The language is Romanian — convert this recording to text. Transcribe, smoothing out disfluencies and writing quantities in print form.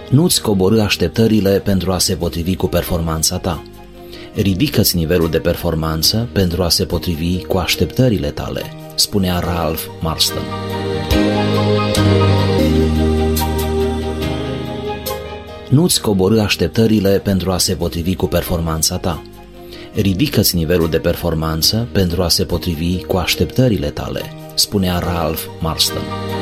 Nu-ți coborî așteptările pentru a se potrivi cu performanța ta. Ridică-ți nivelul de performanță pentru a se potrivi cu așteptările tale, spunea Ralph Marston. Nu-ți coborî așteptările pentru a se potrivi cu performanța ta. Ridică-ți nivelul de performanță pentru a se potrivi cu așteptările tale, spunea Ralph Marston.